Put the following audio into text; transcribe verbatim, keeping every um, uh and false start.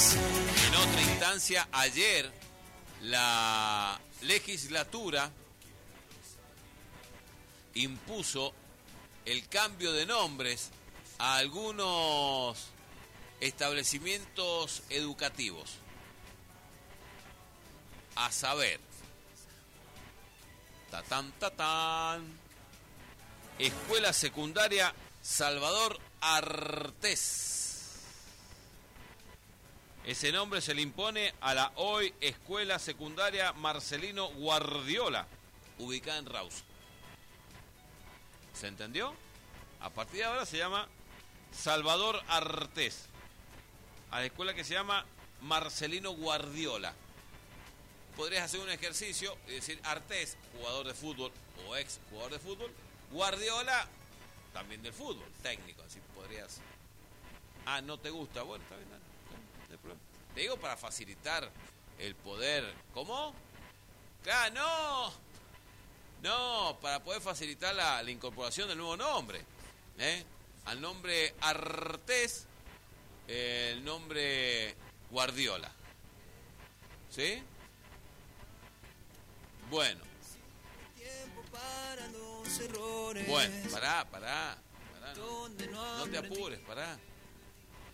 En otra instancia, ayer, la legislatura impuso el cambio de nombres a algunos establecimientos educativos. A saber, tatán, tatán, Escuela Secundaria Salvador Artés. Ese nombre se le impone a la hoy Escuela Secundaria Marcelino Guardiola, ubicada en Rawson. ¿Se entendió? A partir de ahora se llama Salvador Artés, a la escuela que se llama Marcelino Guardiola. Podrías hacer un ejercicio y decir Artés, jugador de fútbol o ex jugador de fútbol, Guardiola, también del fútbol, técnico, así podrías. Ah, ¿no te gusta? Bueno, está bien, no, no hay problema. Te digo para facilitar el poder. ¿Cómo? Claro, no. No, para poder facilitar la, la incorporación del nuevo nombre. ¿eh? Al nombre Artés, eh, el nombre Guardiola. ¿Sí? Bueno. Bueno, pará, pará. pará no, no te apures, pará.